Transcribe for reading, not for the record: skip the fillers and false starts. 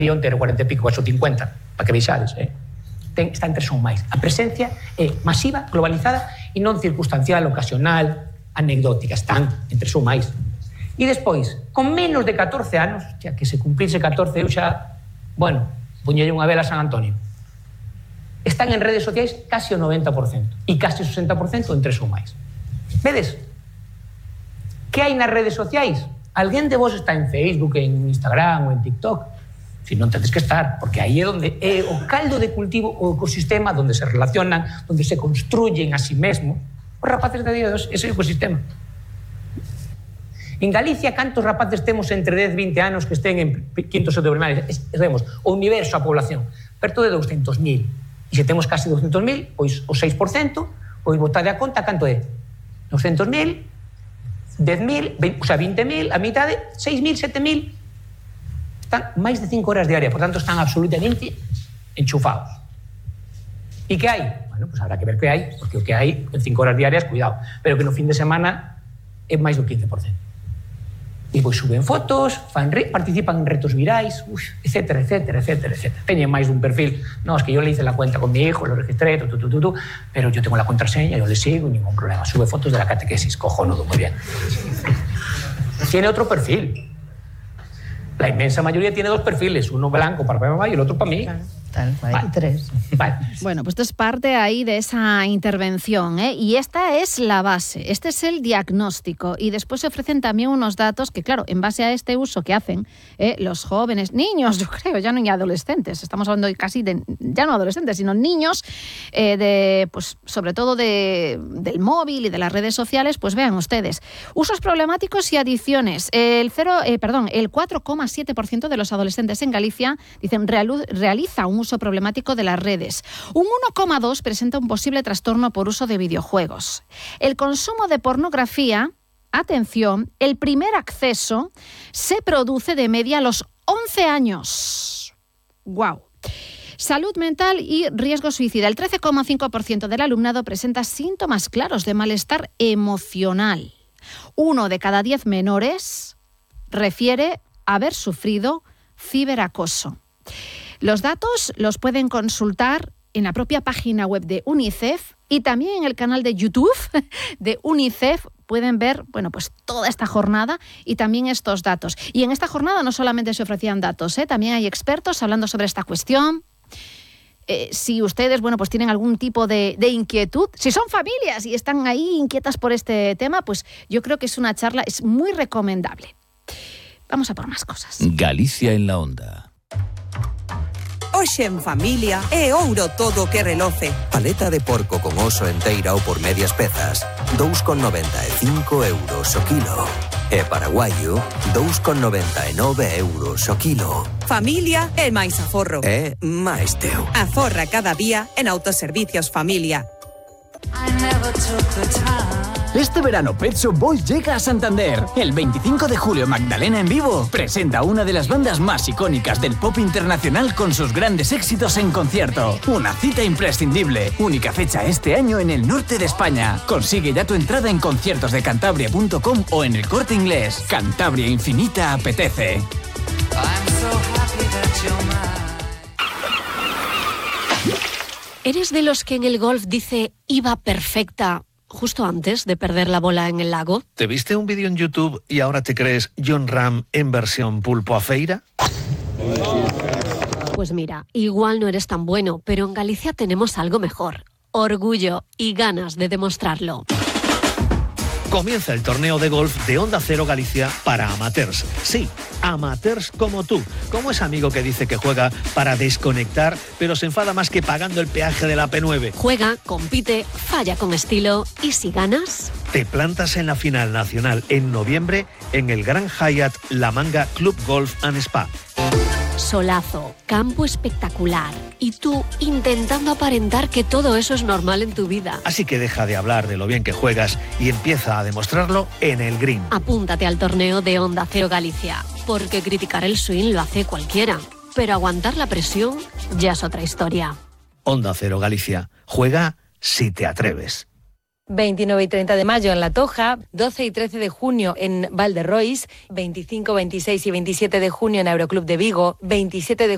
ter 40 e pico, 850, para que veixades, está entre son máis. A presencia é masiva, globalizada e non circunstancial, ocasional, anecdótica, están entre son máis. E despois, con menos de 14 anos, xa que se cumplirse 14, eu xa, bueno, puñelle unha vela a San Antonio. Están en redes sociais casi o 90% e casi o 60% entre son máis. Vedes? Que hai nas redes sociais? Alguén de vos está en Facebook, en Instagram ou en TikTok? Si non tedes que estar, porque aí é onde é o caldo de cultivo, o ecosistema onde se relacionan, onde se construyen a sí mesmo os rapaces de Dios, ese ecosistema. En Galicia, cantos rapaces temos entre 10 e 20 anos que estén en quinto de primaria? Vemos, o universo, a población, perto de 200.000. E se temos casi 200.000, pois o 6%, pois botade a conta, canto é? 200.000, 10.000, o sea, 20.000, a mitade, 6.000, 7.000... Están máis de 5 horas diarias, por tanto están absolutamente enchufados. E que hai? Bueno, pues habrá que ver que hai, porque o que hai en 5 horas diarias, cuidado, pero que no fin de semana é máis do 15%. E pois suben fotos, participan en retos virais, etcétera, etcétera, etcétera, etcétera. Teñen máis dun perfil, no, es que yo le hice la cuenta con mi hijo, lo registré, pero yo tengo la contraseña, yo le sigo, ningún problema. Sube fotos de la catequesis, cojonudo, muy bien. Tiene otro perfil. La inmensa mayoría tiene 2 perfiles, uno blanco para mamá y el otro para mí. Claro, tal cual, vale. 3. Vale. Bueno, pues esto es parte ahí de esa intervención, y esta es la base, este es el diagnóstico, y después se ofrecen también unos datos que, claro, en base a este uso que hacen los jóvenes, niños, yo creo, ya no ni adolescentes, estamos hablando casi de, ya no adolescentes, sino niños, pues sobre todo del móvil y de las redes sociales, pues vean ustedes, usos problemáticos y adicciones, el 4,7% de los adolescentes en Galicia, dicen, realiza un uso problemático de las redes. Un 1,2% presenta un posible trastorno por uso de videojuegos. El consumo de pornografía, atención, el primer acceso se produce de media a los 11 años. ¡Guau! Salud mental y riesgo suicida. El 13,5% del alumnado presenta síntomas claros de malestar emocional. 1 de cada 10 menores refiere haber sufrido ciberacoso. Los datos los pueden consultar en la propia página web de UNICEF y también en el canal de YouTube de UNICEF. Pueden ver, bueno, pues toda esta jornada y también estos datos. Y en esta jornada no solamente se ofrecían datos, también hay expertos hablando sobre esta cuestión. Si ustedes, bueno, pues tienen algún tipo de inquietud, si son familias y están ahí inquietas por este tema, pues yo creo que es una charla, es muy recomendable. Vamos a por más cosas. Galicia en la onda. Hoxe en familia é ouro todo que reloce. Paleta de porco con oso enteira ou por medias pezas, 2,95 euros o kilo. E paraguaio, 2,99 euros o kilo. Familia é máis aforro. É máis teu. Aforra cada día en Autoservicios Familia. Este verano Pet Shop Boys llega a Santander. El 25 de julio Magdalena en vivo presenta a una de las bandas más icónicas del pop internacional con sus grandes éxitos en concierto. Una cita imprescindible. Única fecha este año en el norte de España. Consigue ya tu entrada en conciertosdecantabria.com o en el Corte Inglés. Cantabria Infinita apetece. ¿Eres de los que en el golf dice iba perfecta justo antes de perder la bola en el lago? ¿Te viste un vídeo en YouTube y ahora te crees Jon Rahm en versión pulpo a feira? Pues mira, igual no eres tan bueno, pero en Galicia tenemos algo mejor. Orgullo y ganas de demostrarlo. Comienza el torneo de golf de Onda Cero Galicia para amateurs. Sí, amateurs como tú. Como ese amigo que dice que juega para desconectar, pero se enfada más que pagando el peaje de la P9. Juega, compite, falla con estilo y si ganas... Te plantas en la final nacional en noviembre en el Gran Hyatt La Manga Club Golf and Spa. Solazo, campo espectacular y tú intentando aparentar que todo eso es normal en tu vida. Así que deja de hablar de lo bien que juegas y empieza a demostrarlo en el green. Apúntate al torneo de Onda Cero Galicia, porque criticar el swing lo hace cualquiera, pero aguantar la presión ya es otra historia. Onda Cero Galicia, juega si te atreves. 29 y 30 de mayo en La Toja, 12 y 13 de junio en Valderrois, 25, 26 y 27 de junio en Aeroclub de Vigo, 27 de